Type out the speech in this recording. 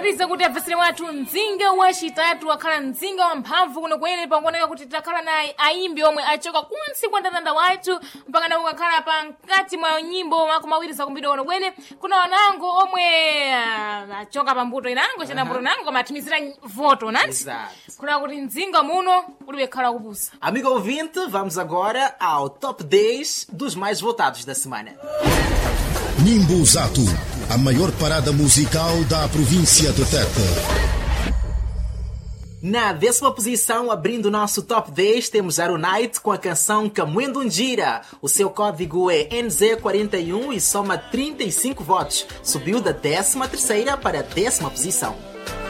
kupitiriza kuti abvesere wathu mdzinga wachitatu wakhala mdzinga wamphamvu kuno kwene pakuoneka kuti takhala naye ayimbi omwe achoka kunsi kwa mndandanda wathu mpaka na kukakhala pa mkati mwa nyimbo makumawiri zakumbidwa kuno kwene kuna wanango omwe achoka pambuto inango chanambuto nango koma athimizira voto nanti kuna kuti mdzinga muno ulibe khala kupusa. Amigo ouvinte, vamos agora ao top 10 dos mais votados da semana. Nimbuzato, a maior parada musical da província de Tete. Na 10ª posição, abrindo o nosso top 10, temos Arunite com a canção Camuendo Ndira. O seu código é NZ41 e soma 35 votos. Subiu da 13ª para a 10ª posição.